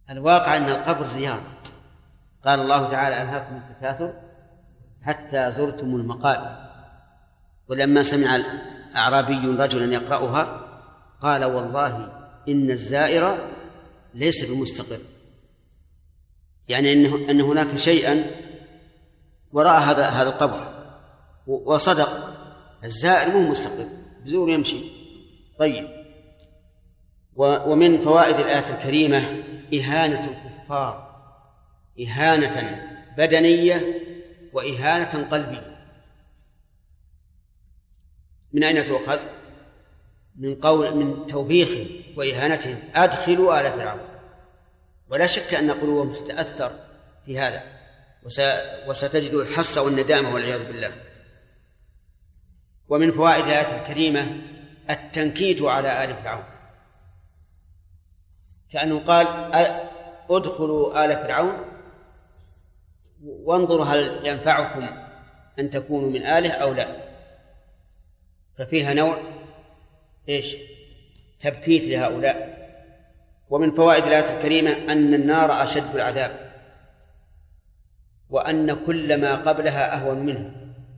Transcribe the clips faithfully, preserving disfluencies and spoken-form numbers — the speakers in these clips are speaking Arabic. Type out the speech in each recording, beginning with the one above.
الواقع أن القبر زيارة. قال الله تعالى ألهاكم التكاثر حتى زرتم المقابر. ولما سمع أعرابي رجلا يقرأها قال والله إن الزائر ليس بمستقر، يعني إنه أن هناك شيئا وراء هذا هذا القبر. وصدق، الزائر مو مستقر، بزور يمشي. طيب، ومن فوائد الآية الكريمة إهانة الكفار إهانة بدنية وإهانة قلبية. من أين تؤخذ؟ من قول من توبيخهم وإهانتهم أدخلوا آل فرعون. ولا شك أن قلوبهم ستتأثر في هذا، وستجد الحس والندامة والعياذ بالله. ومن فوائد الآية الكريمة التنكيت على آل فرعون، كأنه قال ادخلوا آل فرعون وانظروا هل ينفعكم أن تكونوا من آله أو لا. ففيها نوع إيش؟ تبكيت لهؤلاء. ومن فوائد الآية الكريمة أن النار أشد العذاب، وأن كل ما قبلها أهون منه،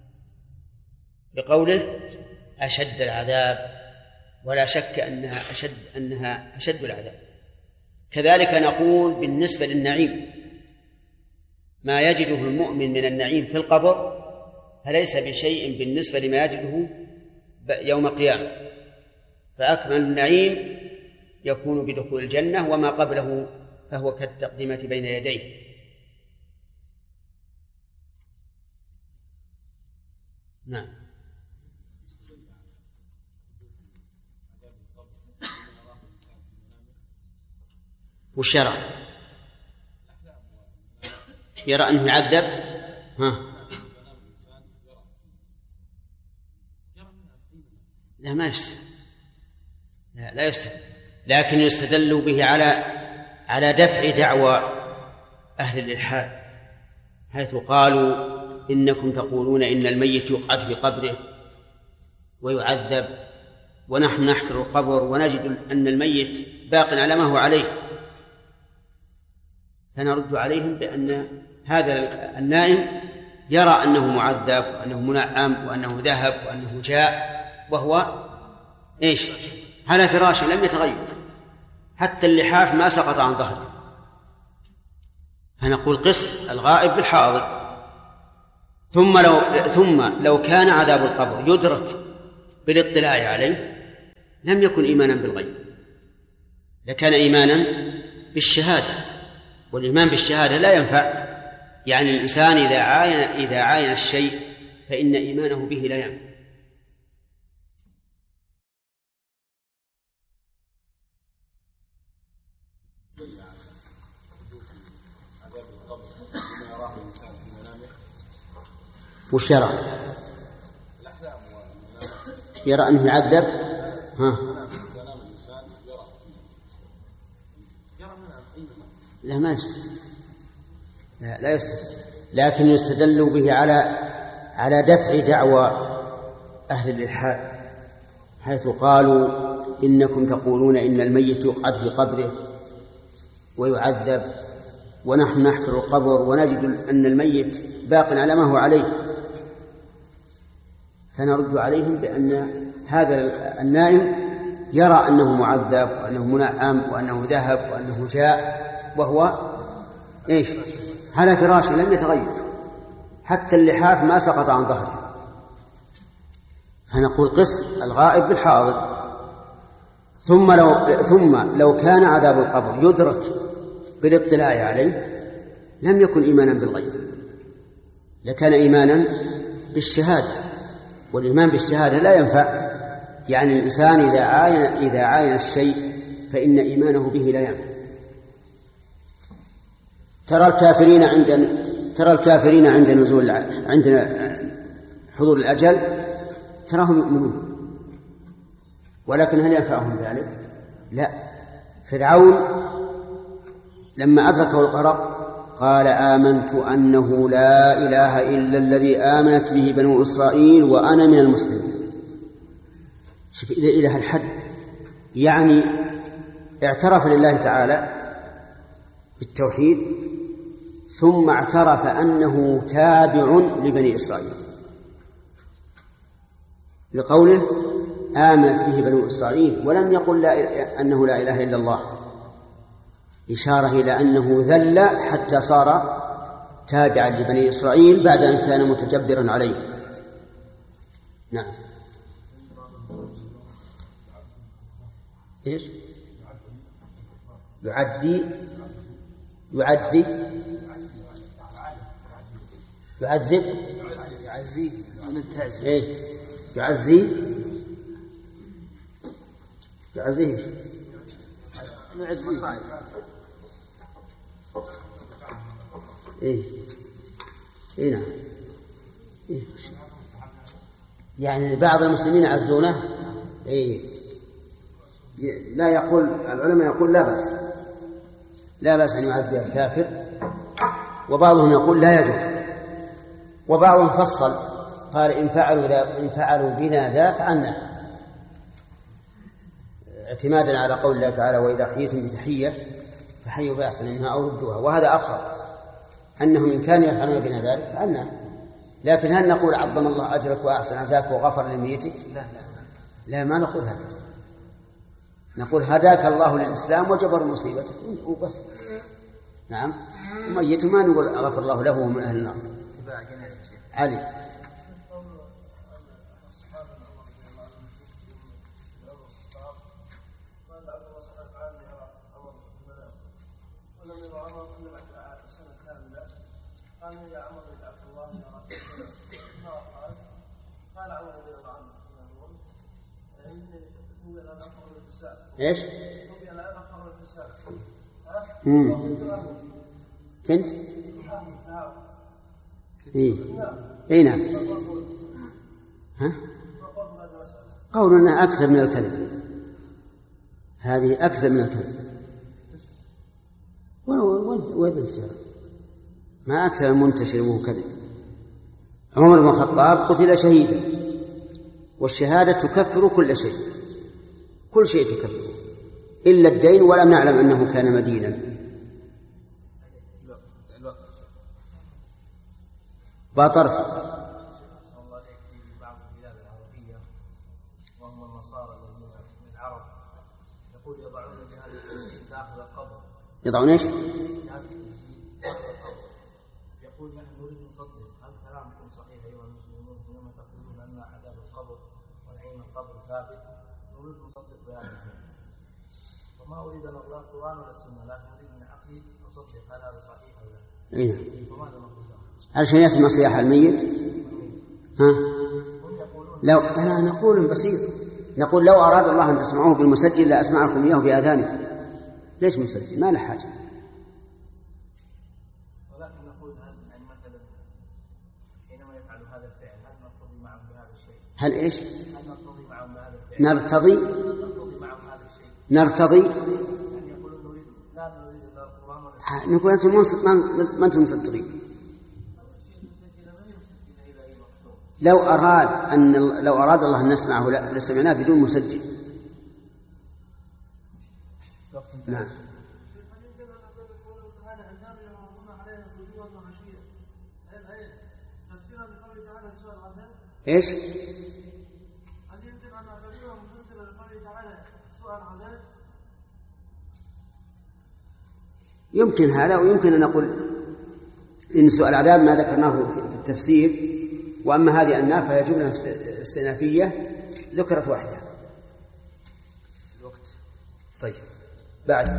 بقوله أشد العذاب، ولا شك أنها أشد أنها أشد العذاب. كذلك نقول بالنسبة للنعيم، ما يجده المؤمن من النعيم في القبر فليس بشيء بالنسبة لما يجده يوم القيامة. فأكمل النعيم يكون بدخول الجنة، وما قبله فهو كالتقدمة بين يديه. نعم. والشرع يرى أنه يعذب. ها لا ما يستدل، لا, لا يستدل، لكن يستدل به على على دفع دعوى أهل الإلحاد، حيث قالوا إنكم تقولون إن الميت يقعد في قبره ويعذب، ونحن نحفر القبر ونجد أن الميت باق على ما هو عليه، فنرد عليهم بأن هذا النائم يرى أنه معذب وأنه منعم وأنه ذهب وأنه جاء وهو إيش؟ على فراشه لم يتغير، حتى اللحاف ما سقط عن ظهره. فنقول قس الغائب بالحاضر. ثم لو ثم لو كان عذاب القبر يدرك بالاطلاع عليه لم يكن إيمانا بالغيب، لكان إيمانا بالشهادة، والإيمان بالشهادة لا ينفع. يعني الإنسان إذا عاين إذا عاين الشيء فإن إيمانه به لا ينفع. والشرع يرى أنه يعذب. ها لا ما يستدل، لا, لا يستدل، لكن يستدل به على على دفع دعوى أهل الإلحاد، حيث قالوا إنكم تقولون إن الميت يقعد في قبره ويعذب، ونحن نحفر القبر ونجد أن الميت باق على ما هو عليه، فنرد عليهم بأن هذا النائم يرى أنه معذب وأنه منعم وأنه ذهب وأنه جاء وهو إيش؟ على فراشه لم يتغير، حتى اللحاف ما سقط عن ظهره. فنقول قس الغائب بالحاضر. ثم لو ثم لو كان عذاب القبر يدرك بالاطلاع عليه لم يكن إيمانا بالغيب، لكان إيمانا بالشهادة، والإيمان بالشهادة لا ينفع. يعني الإنسان إذا عاين إذا عاين الشيء فإن إيمانه به لا ينفع. ترى الكافرين عند ترى الكافرين عند نزول عند حضور الأجل تراهم يؤمنون، ولكن هل ينفعهم ذلك؟ لا. فرعون لما أدركه الغرق قال آمنت أنه لا إله إلا الذي آمنت به بنو إسرائيل وأنا من المسلمين. شوف إلى هالحد، يعني اعترف لله تعالى بالتوحيد ثم اعترف أنه تابع لبني إسرائيل لقوله آمنت به بنو إسرائيل، ولم يقل لا أنه لا إله إلا الله، إشارة إلى أنه ذل حتى صار تابعا لبني إسرائيل بعد أن كان متجبرا عليه. نعم. إيش؟ يعدي يعدي يعذب يعزي من التعزية. إيه؟ يعزي يعزي إيش؟ يعزي إيه؟ إيه نعم. إيه؟ يعني بعض المسلمين يعزونه. إيه؟ لا يقول العلماء يقول لا بأس لا بأس أن يعزي الكافر، وبعضهم يقول لا يجوز، وبعضهم فصل قال إن فعلوا إن فعلوا بنا ذاك عنا، اعتمادا على قول الله تعالى وإذا حييتم بتحية فحيوا بأحسن منها أو ردوها، وهذا أقرب أنهم إن كانوا يفعلون بنا ذلك عنا. لكن هل نقول عظم الله أجرك وأحسن عزاك وغفر لميتك؟ لا لا لا ما نقول هذا، نقول هداك الله للإسلام وجبر مصيبتك وبس. نعم. وميت ما نقول غفر الله له من أهل النار. علي ايش؟ امم كنت؟ اي اي نعم. ها؟ قولنا اكثر من الكذب، هذه اكثر من الكذب. وين السيارة؟ ما اكثر المنتشر وهو كذب. عمر بن الخطاب قتل شهيدا، والشهادة تكفر كل شيء، كل شيء تكفر إلا الدين، ولم نعلم أنه كان مدينا. باطرف بعض البلاد العربية وهم النصارى الذين من العرب يقول يضعون جهاز التسجيل داخل القبر. يضعون ايش؟ جهاز التسجيل داخل القبر. يقول نحن نريد نصدق هل كلامكم صحيح أيها المسلمون حينما تقولون أن عذاب القبر ونعيم القبر ثابت؟ نريد نصدق بهذا، وما أريد أن أقرأ القرآن ولا السنة، لكن أريد من عقلي أصدق هل هذا صحيح أو لا. إيه. هل شيء يسمع صياح الميت؟ ها؟ لو أنا نقول بسيط، نقول لو أراد الله أن تسمعوه بالمسجل لا أسمعكم إياه بآذانكم. ليش مسجل؟ ما له حاجة. ولكن نقول هل يعني مثلا حينما يفعل هذا الفعل هل نرتضي معهم بهذا الشيء؟ هل إيش؟ هل نرتضي معهم بهذا الفعل؟ نرتضي؟ نرتضي معهم هذا الشيء. نرتضي؟ يعني يقولون نريد لا نريد إلا القرآن ولا السنة. نقول أنتم ما أنتم مصدقين. لو أراد أن لو أراد الله أن نسمعه لا لسمعناه بدون مسجل. نعم. إيش؟ يمكن هذا، ويمكن أن نقول إن سوء العذاب ما ذكرناه في التفسير، وأما هذه النار فهي جملة استئنافية ذكرت وحدها. طيب بعد